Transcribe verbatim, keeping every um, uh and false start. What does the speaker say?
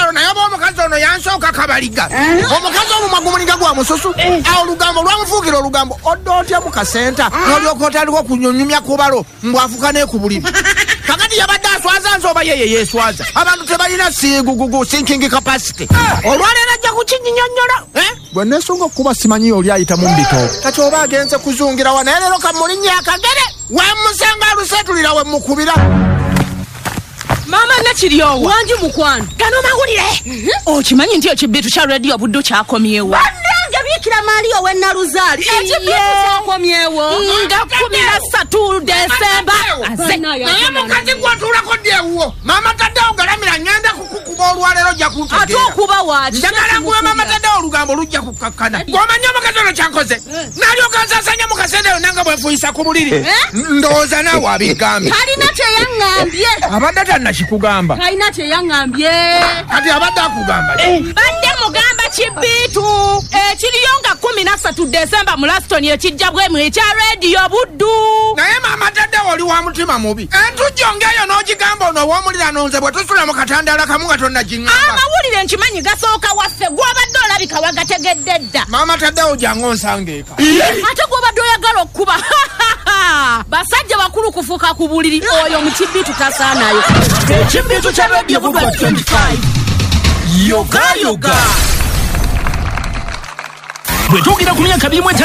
engalo naye omukazi ono yansooka kabaliga omukazi omumwa gumulinga gwa mususu awo olugambo lwamufuukira olugambo odde otya mu kasenta n'olyoka otandika okunyonyumya ku balo mbwafuka ne ku buliri kakati yabadde aswaza nze oba yeye yeeswaza abantu tebalina siigugugu sinking capacity olwaleero ajja kukinyinyonnyola bwe neesunga okuba simanyi oli ayita mu mbitoogo kati oba agenze kuzungirawa naye leero kamulinnya akagere wemusanga alusetulira we mukubira Mama nakiryowa wanji mukwano gano mawulire okimanyi nti ekibbitu kya radio buddo kyakomyewo bannange biikira Mario we Naluzaali ekibbitu kyakomyewo nga kumi na ssatu Desemba naye mukazi gw'otuulako ddi ewuwo mama taddewo galamira ngenda kukukuba olwaleero ojja kuntegeera ate okuba waaki njagala nguwe mama taddewo olugambo lujja kukakkana gw'omanyi omukazi ono kyankoze n'alyoka nsaasanya mu kaseera eyo nanga bwenfuyisa ku buliri ndowooza naawe abigambye talina kyeyaŋŋambye abadde tannakikugamba talina kyeyaŋŋambye kati abadde akugamba badde mugamba kibbitu ekiriyo nga kumi na ssatu Desemba mu Laston ekijja bwemu ekya radio buddu naye maama taddewo oli wa mutima mubi entujjo ng'eyo n'ogigamba ono ow'omulira nonze bwe tusula mu katandaala kamu nga tonnagiŋŋamba amawulire nkimanyi gasooka waffe gw'obadde olabika wagategedde dda maama taddewo jangu onsanga eka ate gw'obadde oyagala okkuba basajja bakulu kufuuka ku buliri oyo mu kibbitu tasaanayo ekibbitu kya radio buddu twenty-five yoga yoga bwe tugira ku myaka abiri mu etaano